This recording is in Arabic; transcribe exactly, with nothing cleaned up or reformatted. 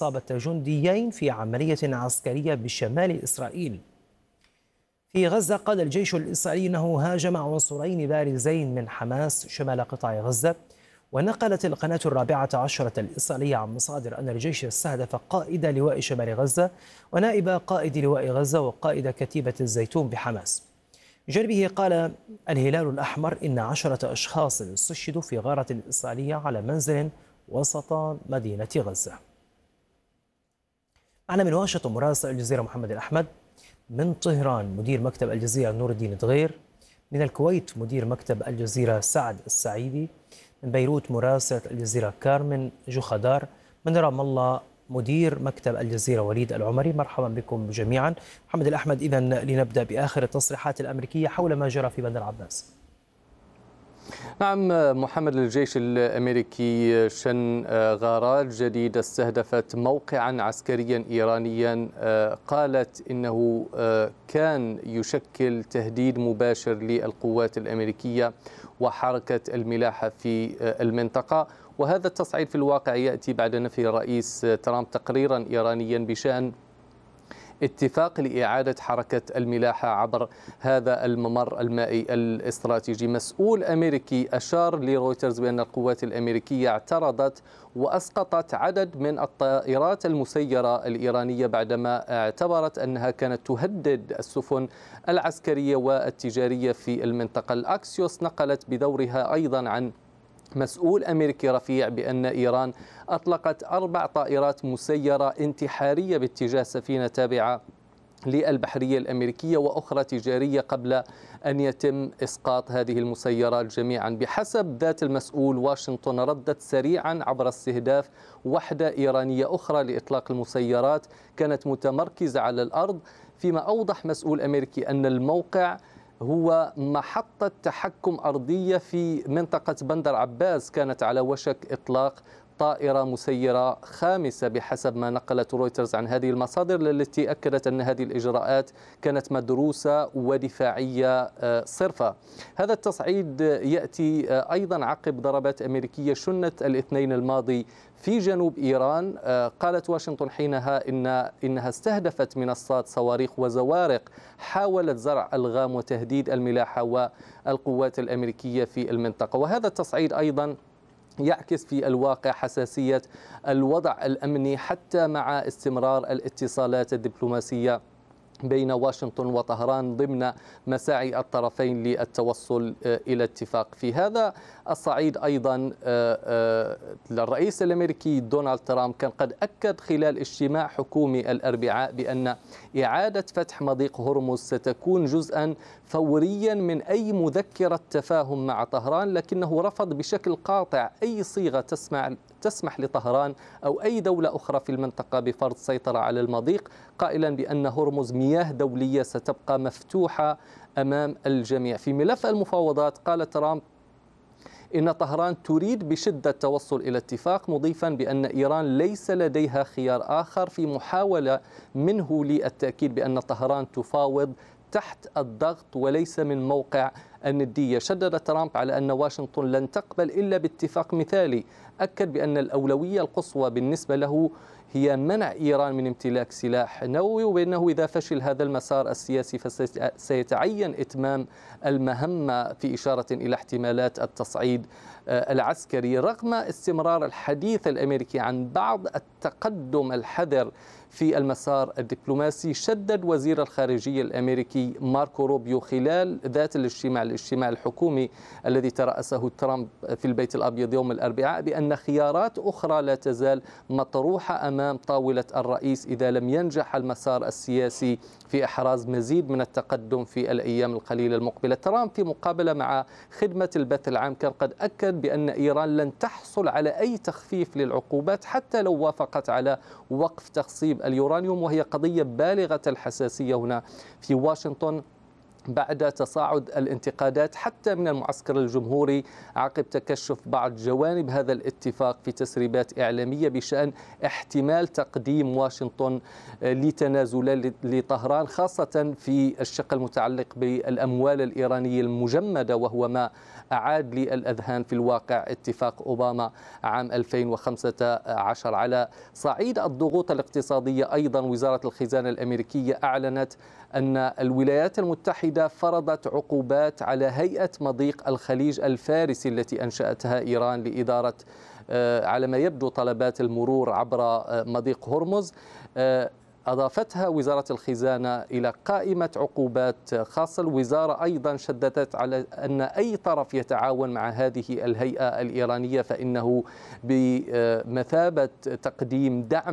إصابة جنديين في عملية عسكرية بشمال إسرائيل. في غزة قال الجيش الإسرائيلي أنه هاجم عنصرين بارزين من حماس شمال قطاع غزة. ونقلت القناة الرابعة عشرة الإسرائيلية عن مصادر أن الجيش استهدف قائد لواء شمال غزة ونائب قائد لواء غزة وقائد كتيبة الزيتون بحماس. جانبه قال الهلال الأحمر إن عشرة أشخاص استشهدوا في غارة إسرائيلية على منزل وسط مدينة غزة. معنا من واشنطن مراسل الجزيرة محمد الأحمد، من طهران مدير مكتب الجزيرة نور الدين دغير، من الكويت مدير مكتب الجزيرة سعد السعيدي، من بيروت مراسلة الجزيرة كارمن جوخدار، من رام الله مدير مكتب الجزيرة وليد العمري. مرحبا بكم جميعا. محمد الأحمد، إذن لنبدأ بآخر التصريحات الأمريكية حول ما جرى في بندر عباس. نعم محمد، الجيش الأمريكي شن غارات جديدة استهدفت موقعا عسكريا إيرانيا قالت إنه كان يشكل تهديد مباشر للقوات الأمريكية وحركة الملاحة في المنطقة. وهذا التصعيد في الواقع يأتي بعد نفي الرئيس ترامب تقريرا إيرانيا بشأن اتفاق لإعادة حركة الملاحة عبر هذا الممر المائي الاستراتيجي. مسؤول أمريكي أشار لرويترز بأن القوات الأمريكية اعترضت وأسقطت عدد من الطائرات المسيرة الإيرانية بعدما اعتبرت أنها كانت تهدد السفن العسكرية والتجارية في المنطقة. الأكسيوس نقلت بدورها أيضا عن مسؤول أمريكي رفيع بأن إيران أطلقت أربع طائرات مسيرة انتحارية باتجاه سفينة تابعة للبحرية الأمريكية وأخرى تجارية قبل أن يتم إسقاط هذه المسيرات جميعا. بحسب ذات المسؤول، واشنطن ردت سريعا عبر استهداف وحدة إيرانية أخرى لإطلاق المسيرات كانت متمركزة على الأرض، فيما أوضح مسؤول أمريكي أن الموقع هو محطة تحكم أرضية في منطقة بندر عباس كانت على وشك إطلاق طائرة مسيرة خامسة بحسب ما نقلت رويترز عن هذه المصادر، التي أكدت أن هذه الإجراءات كانت مدروسة ودفاعية صرفة. هذا التصعيد يأتي أيضا عقب ضربات أمريكية شنت الاثنين الماضي في جنوب إيران. قالت واشنطن حينها إن إنها استهدفت منصات صواريخ وزوارق حاولت زرع ألغام وتهديد الملاحة والقوات الأمريكية في المنطقة. وهذا التصعيد أيضا يعكس في الواقع حساسية الوضع الأمني حتى مع استمرار الاتصالات الدبلوماسية بين واشنطن وطهران ضمن مساعي الطرفين للتوصل إلى اتفاق. في هذا الصعيد أيضا الرئيس الأمريكي دونالد ترامب كان قد أكد خلال اجتماع حكومي الأربعاء بأن إعادة فتح مضيق هرمز ستكون جزءا فوريا من أي مذكرة تفاهم مع طهران، لكنه رفض بشكل قاطع أي صيغة تسمح تسمح لطهران أو أي دولة أخرى في المنطقة بفرض سيطرة على المضيق، قائلا بأن هرمز مياه دولية ستبقى مفتوحة أمام الجميع. في ملف المفاوضات قال ترامب إن طهران تريد بشدة التوصل إلى اتفاق، مضيفا بأن إيران ليس لديها خيار آخر في محاولة منه للتأكيد بأن طهران تفاوض تحت الضغط وليس من موقع الندية. شدد ترامب على أن واشنطن لن تقبل إلا باتفاق مثالي، أكد بأن الأولوية القصوى بالنسبة له هي منع إيران من امتلاك سلاح نووي، وبأنه إذا فشل هذا المسار السياسي فسيتعين إتمام المهمة، في إشارة إلى احتمالات التصعيد العسكري. رغم استمرار الحديث الأمريكي عن بعض التقدم الحذر في المسار الدبلوماسي، شدد وزير الخارجية الأمريكي ماركو روبيو خلال ذات الاجتماع الاجتماع الحكومي الذي ترأسه ترامب في البيت الأبيض يوم الأربعاء بأن خيارات أخرى لا تزال مطروحة أمام طاولة الرئيس إذا لم ينجح المسار السياسي في إحراز مزيد من التقدم في الأيام القليلة المقبلة. ترامب في مقابلة مع خدمة البث العام كان قد أكد بأن إيران لن تحصل على أي تخفيف للعقوبات حتى لو وافقت على وقف تخصيب اليورانيوم، وهي قضية بالغة الحساسية هنا في واشنطن. بعد تصاعد الانتقادات حتى من المعسكر الجمهوري عقب تكشف بعض جوانب هذا الاتفاق في تسريبات إعلامية بشأن احتمال تقديم واشنطن لتنازلات لطهران، خاصة في الشق المتعلق بالأموال الإيرانية المجمدة، وهو ما أعاد للأذهان في الواقع اتفاق أوباما عام ألفين وخمسة عشر. على صعيد الضغوط الاقتصادية أيضا، وزارة الخزانة الأمريكية أعلنت أن الولايات المتحدة فرضت عقوبات على هيئة مضيق الخليج الفارسي التي أنشأتها إيران لإدارة على ما يبدو طلبات المرور عبر مضيق هرمز. أضافتها وزارة الخزانة إلى قائمة عقوبات خاصة. الوزارة أيضا شددت على أن أي طرف يتعاون مع هذه الهيئة الإيرانية فإنه بمثابة تقديم دعم